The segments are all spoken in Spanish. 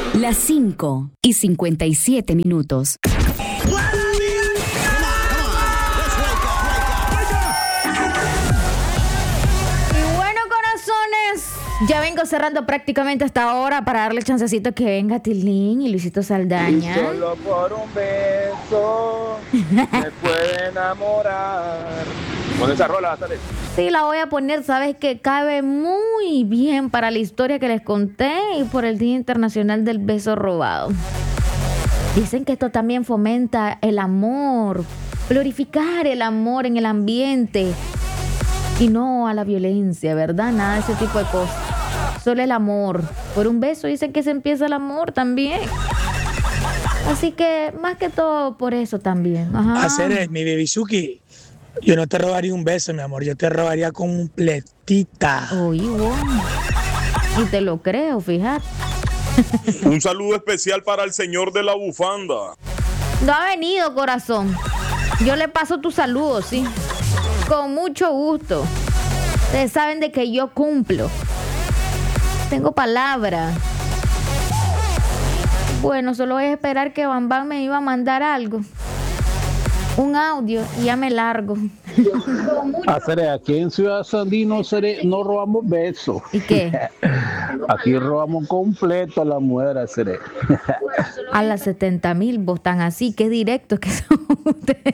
Las 5:57. Ya vengo cerrando prácticamente hasta ahora para darle chancecito que venga Tilín y Luisito Saldaña. Y solo por un beso me puede enamorar. Con esa rola, ¿sabes? Sí, la voy a poner, sabes que cabe muy bien para la historia que les conté y por el Día Internacional del Beso Robado. Dicen que esto también fomenta el amor, glorificar el amor en el ambiente y no a la violencia, ¿verdad? Nada de ese tipo de cosas. Solo el amor. Por un beso dicen que se empieza el amor también. Así que más que todo por eso también. Ajá. Hacer mi Bebizuki. Yo no te robaría un beso, mi amor. Yo te robaría completita. Uy, wow. Y te lo creo, fíjate. Un saludo especial para el señor de la bufanda. No ha venido, corazón. Yo le paso tu saludo, sí. Con mucho gusto. Ustedes saben de que yo cumplo. Tengo palabra. Bueno, solo voy a esperar que Bam Bam me iba a mandar algo. Un audio y ya me largo. Aquí en Ciudad Sandino no robamos besos. ¿Y qué? Aquí robamos completo a la mujer, A las 70,000 vos tan así, qué directos que son ustedes.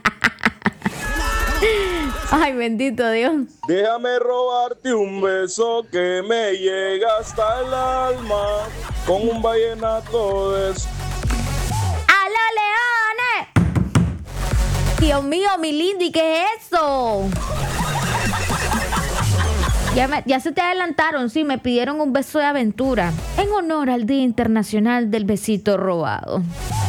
Ay, bendito Dios. Déjame robarte un beso que me llega hasta el alma con un vallenato de... ¡A los leones! Dios mío, mi lindo, ¿y qué es eso? Ya se te adelantaron, sí, me pidieron un beso de aventura en honor al Día Internacional del Besito Robado.